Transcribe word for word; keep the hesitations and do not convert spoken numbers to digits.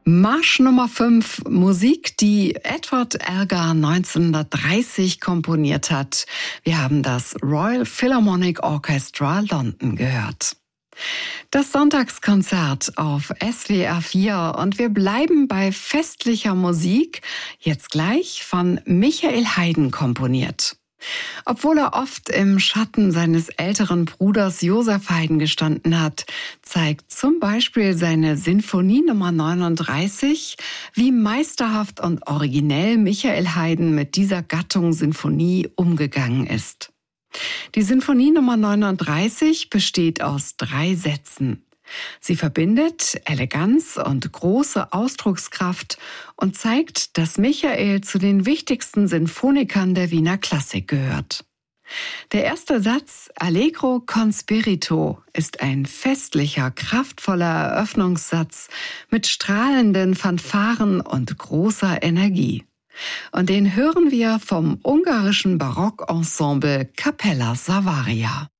Marsch Nummer fünf, Musik, die Edward Elgar neunzehnhundertdreißig komponiert hat. Wir haben das Royal Philharmonic Orchestra London gehört. Das Sonntagskonzert auf S W R vier und wir bleiben bei festlicher Musik, jetzt gleich von Michael Haydn komponiert. Obwohl er oft im Schatten seines älteren Bruders Joseph Haydn gestanden hat, zeigt zum Beispiel seine Sinfonie Nummer neununddreißig, wie meisterhaft und originell Michael Haydn mit dieser Gattung Sinfonie umgegangen ist. Die Sinfonie Nummer neununddreißig besteht aus drei Sätzen. Sie verbindet Eleganz und große Ausdruckskraft und zeigt, dass Michael zu den wichtigsten Sinfonikern der Wiener Klassik gehört. Der erste Satz, Allegro con spirito, ist ein festlicher, kraftvoller Eröffnungssatz mit strahlenden Fanfaren und großer Energie. Und den hören wir vom ungarischen Barockensemble Capella Savaria.